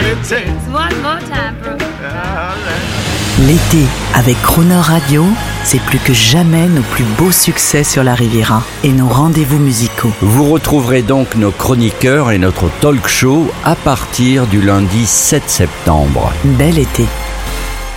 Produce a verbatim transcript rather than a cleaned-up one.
One more time, bro. L'été avec Crooner Radio, c'est plus que jamais nos plus beaux succès sur la Riviera et nos rendez-vous musicaux. Vous retrouverez donc nos chroniqueurs et notre talk show à partir du lundi sept septembre. Bel été.